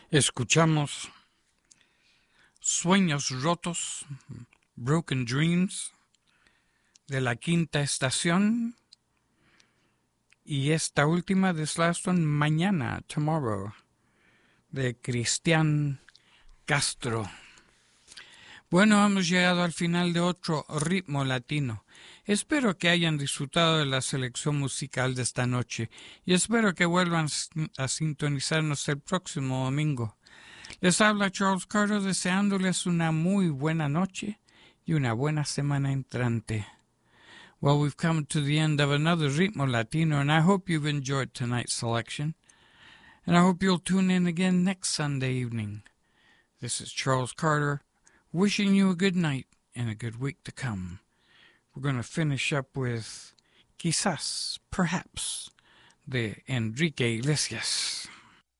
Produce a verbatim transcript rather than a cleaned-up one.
Escuchamos Sueños Rotos, Broken Dreams, de la Quinta Estación, y esta última, This Last One, Mañana, Tomorrow, de Cristian Castro. Bueno, hemos llegado al final de otro ritmo latino. Espero que hayan disfrutado de la selección musical de esta noche y espero que vuelvan a sintonizarnos el próximo domingo. Les habla Charles Carter deseándoles una muy buena noche y una buena semana entrante. Well, we've come to the end of another Ritmo Latino, and I hope you've enjoyed tonight's selection. And I hope you'll tune in again next Sunday evening. This is Charles Carter, wishing you a good night and a good week to come. We're going to finish up with Quizás, Perhaps, de Enrique Iglesias.